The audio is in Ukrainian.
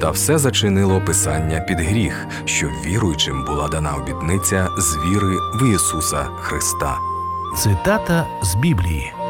Та все зачинило Писання під гріх, що віруючим була дана обітниця з віри в Ісуса Христа. Цитата з Біблії.